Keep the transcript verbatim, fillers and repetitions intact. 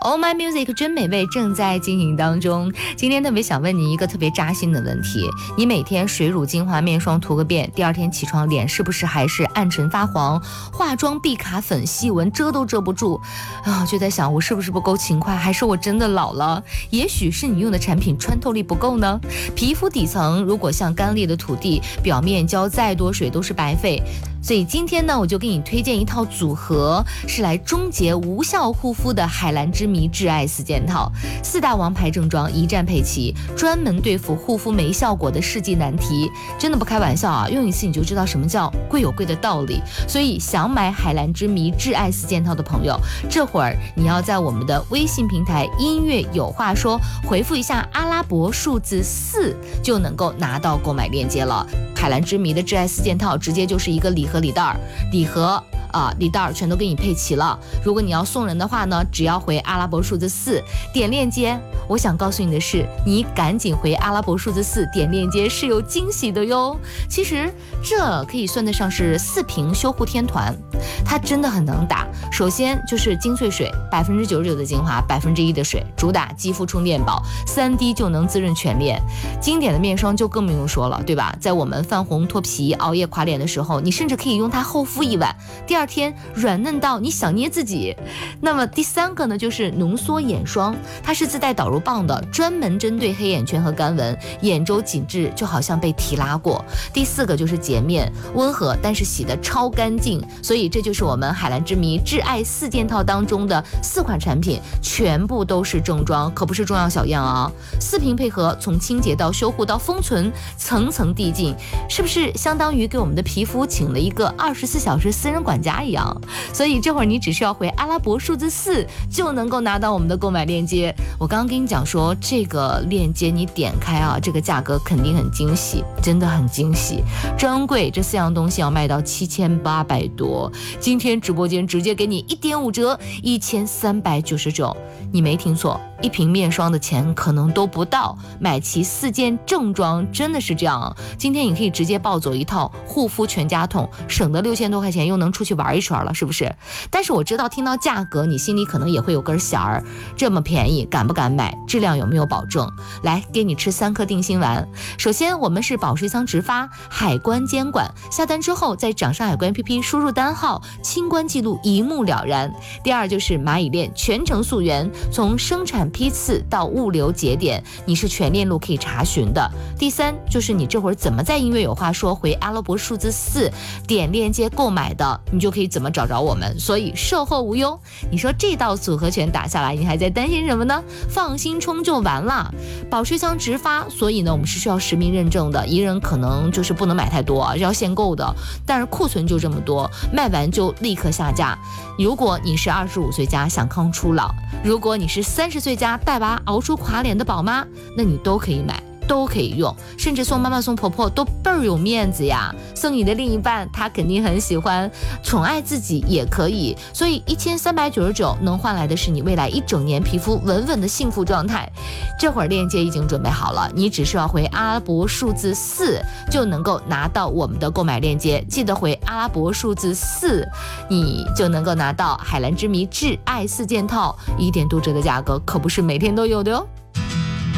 Oh My Music 真美味正在进行当中。今天特别想问你一个特别扎心的问题，你每天水乳精华面霜涂个遍，第二天起床脸是不是还是暗沉发黄，化妆必卡粉，细纹遮都遮不住啊？就在想我是不是不够勤快，还是我真的老了？也许是你用的产品穿透力不够呢。皮肤底层如果像干裂的土地，表面浇再多水都是白费。所以今天呢，我就给你推荐一套组合，是来终结无效护肤的海蓝之谜挚爱四件套，四大王牌正装一站配齐，专门对付护肤没效果的世纪难题。真的不开玩笑啊，用一次你就知道什么叫贵有贵的道理。所以想买海蓝之谜挚爱四件套的朋友，这会儿你要在我们的微信平台音乐有话说回复一下阿拉伯数字四，就能够拿到购买链接了。海蓝之谜的挚爱四件套直接就是一个礼盒礼袋，礼盒啊，礼袋全都给你配齐了。如果你要送人的话呢，只要回阿拉伯数字四点链接。我想告诉你的是，你赶紧回阿拉伯数字四点链接是有惊喜的哟。其实这可以算得上是四瓶修护天团，它真的很能打。首先就是精粹水，百分之九十九的精华，百分之一的水，主打肌肤充电宝，三滴就能滋润全脸。经典的面霜就更不用说了，对吧？在我们泛红脱皮、熬夜垮脸的时候，你甚至可以用它厚敷一晚，第二天软嫩到你想捏自己。那么第三个呢，就是浓缩眼霜，它是自带导入棒的，专门针对黑眼圈和干纹，眼周紧致就好像被提拉过。第四个就是洁面，温和但是洗得超干净。所以这就是我们海蓝之谜挚爱四件套当中的四款产品，全部都是正装，可不是中药小样啊。四瓶配合，从清洁到修护到封存，层层递进，是不是相当于给我们的皮肤请了一个二十四小时私人管家一样？所以这会儿你只需要回阿拉伯数字四，就能够拿到我们的购买链接。我刚刚跟你讲说，这个链接你点开啊，这个价格肯定很惊喜，真的很惊喜。专柜这四样东西要卖到七千八百多，今天直播间直接给你一点五折，一千三百九十九。你没听错，一瓶面霜的钱可能都不到，买齐四件正装真的是这样。今天你可以直接抱走一套护肤全家桶，省得六千多块钱又能出去玩一圈了，是不是？但是我知道听到价格你心里可能也会有根弦儿，这么便宜敢不敢买？质量有没有保证？来给你吃三颗定心丸。首先我们是保税仓直发，海关监管，下单之后在掌上海关 A P P 输入单号，清关记录一目了然。第二就是蚂蚁链，全程溯源，从生产批次到物流节点，你是全链路可以查询的。第三就是你这会儿怎么在音乐有话说回阿拉伯数字四点链接购买的，你就可以怎么找着我们，所以售后无忧。你说这道组合拳打下来，你还在担心什么呢？放心冲就完了。保税仓直发，所以呢我们是需要实名认证的，一人可能就是不能买太多，要限购的，但是库存就这么多，卖完就立刻下架。如果你是二十五岁加想抗初老，如果你是三十岁加带娃熬出垮脸的宝妈，那你都可以买，都可以用，甚至送妈妈送婆婆都倍儿有面子呀。送你的另一半他肯定很喜欢，宠爱自己也可以。所以一千三百九十九能换来的是你未来一整年皮肤稳稳的幸福状态。这会儿链接已经准备好了，你只需要回阿拉伯数字四就能够拿到我们的购买链接，记得回阿拉伯数字四，你就能够拿到海蓝之谜挚爱四件套，一点多折的价格可不是每天都有的哟。